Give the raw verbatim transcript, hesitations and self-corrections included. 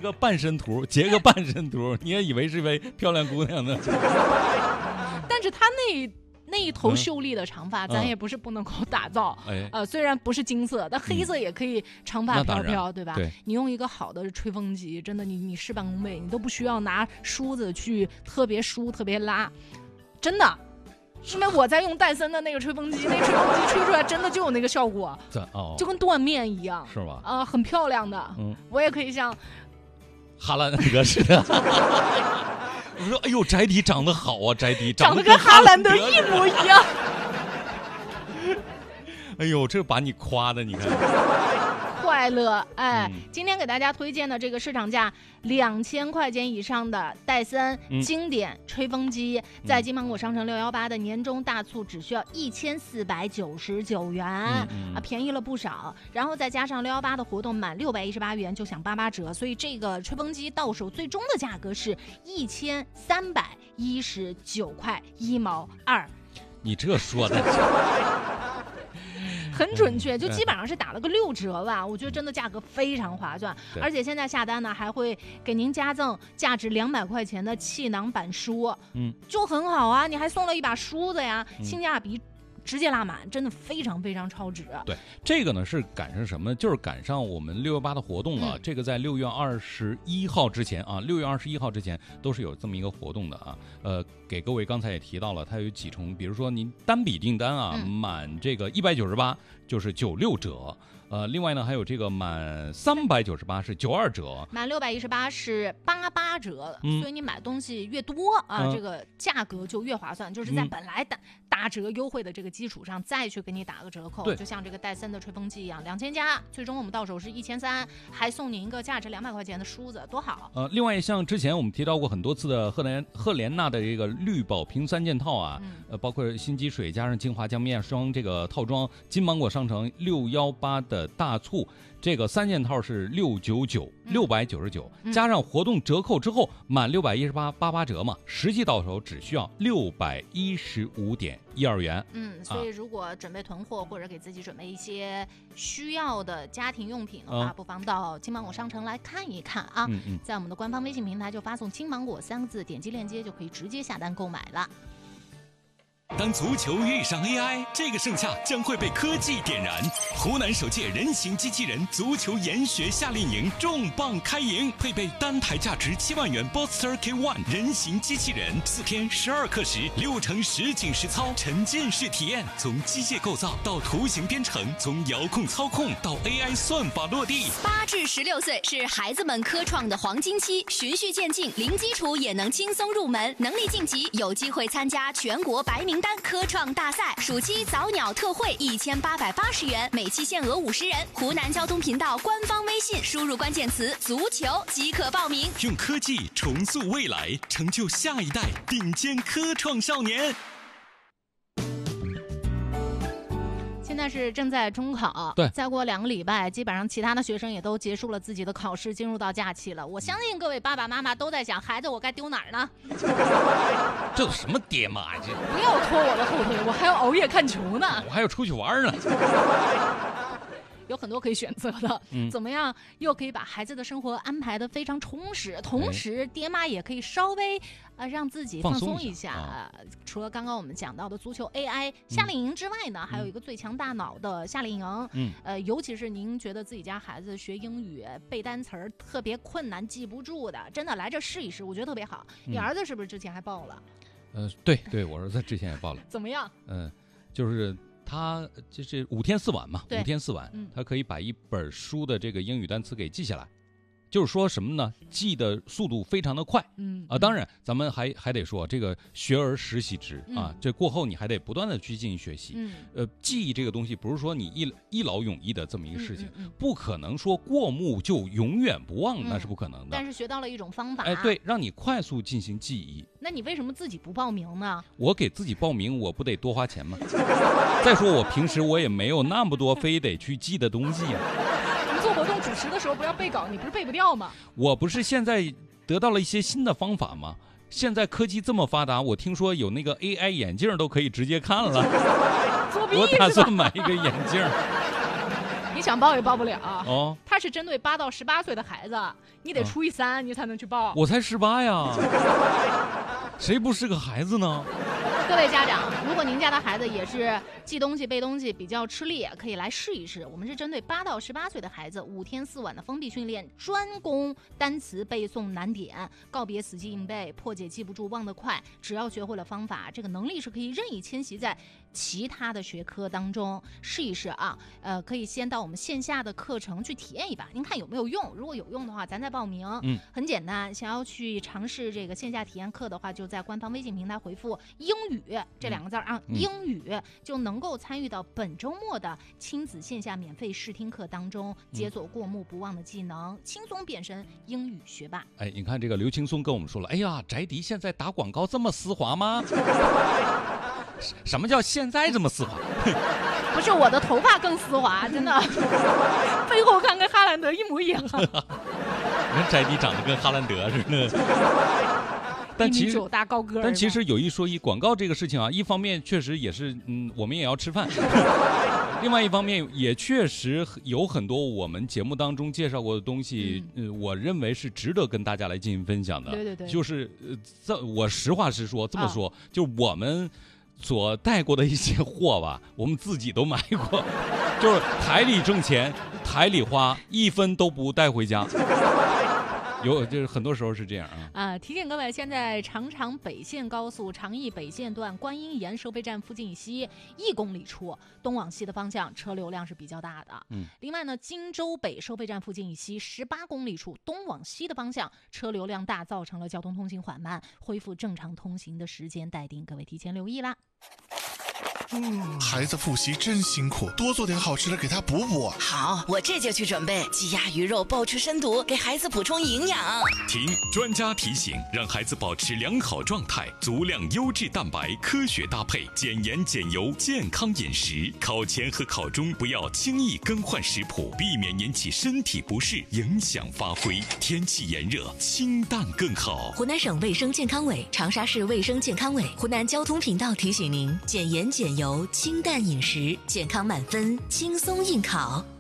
个半身图，截个半身图，你也以为是位漂亮姑娘呢。 但是他那那一头秀丽的长发， 嗯、 咱也不是不能够打造。 哎， 呃，虽然不是金色，但黑色也可以长发飘飘， 嗯、 对吧？ 对， 你用一个好的吹风机，真的你，你你事半功倍，你都不需要拿梳子去特别梳、特别拉，真的。因为我在用戴森的那个吹风机，那吹风机吹出来真的就有那个效果， 哦、 就跟缎面一样， 是吧？ 啊、呃，很漂亮的。嗯，我也可以像哈兰德似的。我说，哎呦，翟迪长得好啊，翟迪长得跟哈兰德一模一样。 哎呦，这把你夸的，你看。 快乐哎、 嗯， 今天给大家推荐的这个市场价两千块钱以上的戴森经典吹风机，嗯、在金芒果商城六幺八的年终大促只需要一千四百九十九元、嗯嗯、啊，便宜了不少。然后再加上六幺八的活动，满六百一十八元就享八八折，所以这个吹风机到手最终的价格是一千三百一十九块一毛二。 你这说的。 很准确，就基本上是打了个六折吧，我觉得真的价格非常划算，而且现在下单呢还会给您加赠价值两百块钱的气囊板梳，嗯，就很好啊，你还送了一把梳子呀，性价比直接拉满，真的非常非常超值。 对，这个呢是赶上什么？就是赶上我们六幺八的活动了。嗯、这个在六月二十一号之前啊，六月二十一号之前都是有这么一个活动的啊。呃，给各位刚才也提到了，它有几重，比如说您单笔订单啊，嗯、满这个一百九十八就是九六折。呃，另外呢，还有这个满三百九十八是九二折， 满六百一十八是八八折，嗯、所以你买东西越多啊，嗯、这个价格就越划算，就是在本来打、嗯、打折优惠的这个基础上，再去给你打个折扣，就像这个戴森的吹风机一样，两千加，最终我们到手是一千三，还送你一个价值两百块钱的梳子，多好。 呃，另外像之前我们提到过很多次的赫莲赫莲娜的这个绿宝瓶三件套啊，嗯、呃，包括新积水加上精华姜面霜这个套装，金芒果商城六幺八的大促，这个三件套是六九九，六百九十九，加上活动折扣之后，满六百一十八八八折嘛，实际到手只需要六百一十五点一二元。 嗯，所以如果准备囤货或者给自己准备一些需要的家庭用品的话，嗯、不妨到金芒果商城来看一看啊。嗯嗯，在我们的官方微信平台就发送“金芒果”三个字，点击链接就可以直接下单购买了。 当足球遇上 A I， 这个盛夏将会被科技点燃。湖南首届人形机器人足球研学夏令营重磅开营，配备单台价值七万元 Boxster K 一 人形机器人，四天十二课时，六成实景实操，沉浸式体验，从机械构造到图形编程，从遥控操控到 A I 算法落地。 八至十六岁是孩子们科创的黄金期，循序渐进，零基础也能轻松入门，能力晋级有机会参加全国白名单科创大赛。暑期早鸟特惠一千八百八十元，每期限额五十人。湖南交通频道官方微信输入关键词足球即可报名。 用科技重塑未来，成就下一代顶尖科创少年。 现在是正在中考， 对， 再过两个礼拜，基本上其他的学生也都结束了自己的考试，进入到假期了。我相信各位爸爸妈妈都在想，孩子我该丢哪儿呢？ 这什么爹妈这？ 不要拖我的后腿，我还要熬夜看球呢， 我还要出去玩呢。 有很多可以选择的，嗯、怎么样又可以把孩子的生活安排得非常充实，同时爹妈也可以稍微呃让自己放松一下。一下啊、除了刚刚我们讲到的足球 A I 夏令营之外呢，嗯、还有一个最强大脑的夏令营。嗯，呃，尤其是您觉得自己家孩子学英语背单词儿特别困难记不住的，真的来这试一试，我觉得特别好。嗯、你儿子是不是之前还报了？ 呃，对对，我儿子之前也报了。 怎么样？ 嗯、呃，就是。他就是五天四晚嘛，五天四晚，嗯、他可以把一本书的这个英语单词给记下来，就是说什么呢？记的速度非常的快，嗯啊，当然咱们还还得说这个学而时习之、嗯、啊，这过后你还得不断的去进行学习，嗯，呃，记忆这个东西不是说你一一劳永逸的这么一个事情，嗯嗯嗯、不可能说过目就永远不忘，嗯、那是不可能的。 但是学到了一种方法， 哎，对，让你快速进行记忆。 那你为什么自己不报名呢？ 我给自己报名，我不得多花钱吗？再说我平时我也没有那么多非得去记的东西啊。 你做活动主持的时候不要背稿，你不是背不掉吗？ 我不是现在得到了一些新的方法吗？现在科技这么发达，我听说有那个 A I 眼镜都可以直接看了。 作弊我打算买一个眼镜。 你想报也报不了哦。 它是针对八到十八岁的孩子，你得除以三、哦，你才能去报。 我才十八呀，谁不是个孩子呢？ 各位家长，如果您家的孩子也是记东西背东西比较吃力，可以来试一试。我们是针对八到十八岁的孩子，五天四晚的封闭训练，专攻单词背诵难点，告别死记硬背，破解记不住忘得快。只要学会了方法，这个能力是可以任意迁徙在其他的学科当中。试一试啊，呃，可以先到我们线下的课程去体验一把，您看有没有用？如果有用的话，咱再报名。 嗯， 很简单，想要去尝试这个线下体验课的话，就在官方微信平台回复英语这两个字啊、嗯，英语就能够参与到本周末的亲子线下免费试听课当中，解锁过目不忘的技能，轻松变身英语学霸。 哎，你看这个刘青松跟我们说了，哎呀，翟迪现在打广告这么丝滑吗？什么叫现在这么丝滑？ 不是我的头发更丝滑，真的，背后看跟哈兰德一模一样。 人翟迪长得跟哈兰德似的。但其实大高个， 但其实有一说一，广告这个事情啊，一方面确实也是，嗯，我们也要吃饭；另外一方面也确实有很多我们节目当中介绍过的东西，嗯，呃、我认为是值得跟大家来进行分享的。 对对对， 就是呃，这我实话实说，这么说，啊、就我们所带过的一些货吧，我们自己都买过，就是台里挣钱，台里花，一分都不带回家。有，就是很多时候是这样啊。 啊，提醒各位，现在长长北线高速长义北线段观音岩收费站附近以西一公里处，东往西的方向车流量是比较大的。 嗯。 另外呢，荆州北收费站附近以西十八公里处，东往西的方向车流量大，造成了交通通行缓慢，恢复正常通行的时间待定，各位提前留意啦。 嗯，孩子复习真辛苦，多做点好吃的给他补补。 好，我这就去准备鸡鸭鱼肉，保持深度，给孩子补充营养。 听专家提醒，让孩子保持良好状态，足量优质蛋白，科学搭配，减盐减油，健康饮食。考前和考中不要轻易更换食谱，避免引起身体不适，影响发挥。天气炎热，清淡更好。 湖南省卫生健康委、长沙市卫生健康委、湖南交通频道提醒您：减盐减油，清淡饮食，健康满分，轻松应考。